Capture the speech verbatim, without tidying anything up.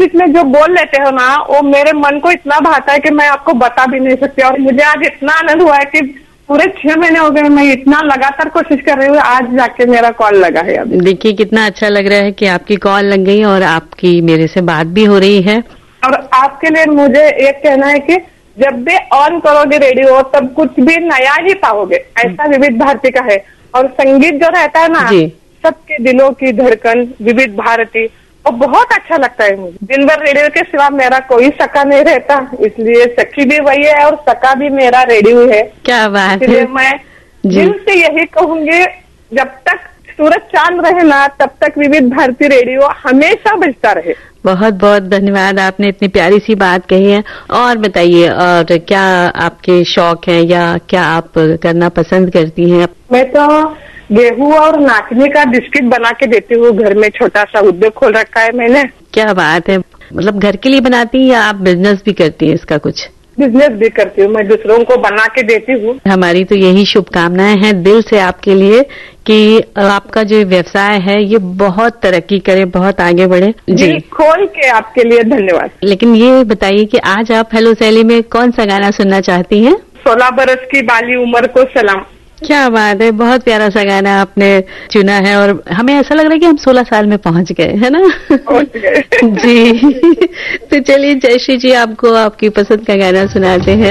बीच में जो बोल लेते हो ना, वो मेरे मन को इतना भाता है कि मैं आपको बता भी नहीं सकती। और मुझे आज इतना आनंद हुआ है कि पूरे छह महीने हो गए, मैं इतना लगातार कोशिश कर रही हूँ, आज जाके मेरा कॉल लगा है। अभी देखिए कितना अच्छा लग रहा है कि आपकी कॉल लग गई और आपकी मेरे से बात भी हो रही है। और आपके लिए मुझे एक कहना है कि जब भी ऑन करोगे रेडियो तब कुछ भी नया ही पाओगे, ऐसा विविध भारती का है। और संगीत जो रहता है ना, सबके दिलों की धड़कन विविध भारती, वो बहुत अच्छा लगता है मुझे। दिन भर रेडियो के सिवा मेरा कोई सका नहीं रहता, इसलिए सखी भी वही है और सका भी मेरा रेडियो है। क्या बात है। इसलिए मैं दिल से यही कहूंगी, जब तक सूरज चांद रहे ना तब तक विविध भारती रेडियो हमेशा बजता रहे। बहुत बहुत धन्यवाद, आपने इतनी प्यारी सी बात कही है। और बताइए, और क्या आपके शौक हैं या क्या आप करना पसंद करती हैं? मैं तो गेहूं और नाचनी का बिस्किट बना के देती हूँ, घर में छोटा सा उद्योग खोल रखा है मैंने। क्या बात है, मतलब घर के लिए बनाती हैं या आप बिजनेस भी करती हैं इसका? कुछ बिजनेस भी करती हूँ, मैं दूसरों को बना के देती हूँ। हमारी तो यही शुभकामनाएं हैं दिल से आपके लिए कि आपका जो व्यवसाय है ये बहुत तरक्की करे, बहुत आगे बढ़े। जी खोल के आपके लिए धन्यवाद। लेकिन ये बताइए कि आज आप हेलो सहेली में कौन सा गाना सुनना चाहती हैं? सोलह बरस की बाली उम्र को सलाम। क्या बात है, बहुत प्यारा सा गाना आपने चुना है और हमें ऐसा लग रहा है कि हम सोलह साल में पहुंच गए, है ना? पहुंच गए। जी। तो चलिए जयश्री जी, आपको आपकी पसंद का गाना सुनाते हैं।